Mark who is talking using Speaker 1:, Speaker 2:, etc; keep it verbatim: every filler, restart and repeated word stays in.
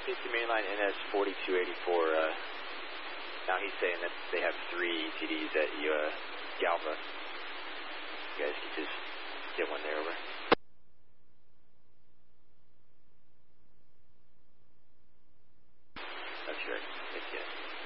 Speaker 1: Safety Mainline N S forty-two eighty-four. Uh, now he's saying that they have three E T Ds at uh, Galva. You guys can just get one there, over.